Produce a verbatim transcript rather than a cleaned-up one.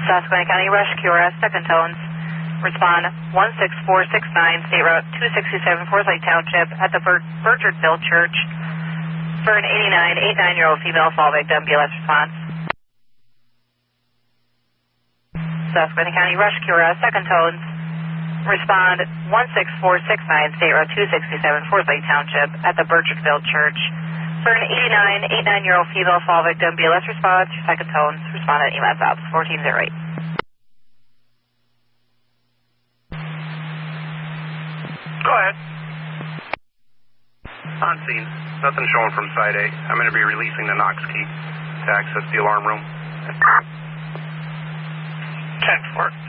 Susquehanna County Rescue R S, second tones. Respond one six four six nine, State Route two sixty-seven, Forest Lake Township, at the Bur Burchardville Church, for an eighty-nine, eighty-nine-year-old female fall victim. B L S response. Susquehanna County Rescue R S, second tones. Respond one six four six nine, State Route two sixty-seven, Forest Lake Township, at the Burchardville Church, for an eighty-nine, eighty-nine-year-old female fall victim. B L S response. Your second tones. Respond at E M A S Ops fourteen oh eight. Go ahead. On scene. Nothing showing from side A. I'm going to be releasing the Knox key to access the alarm room. ten four.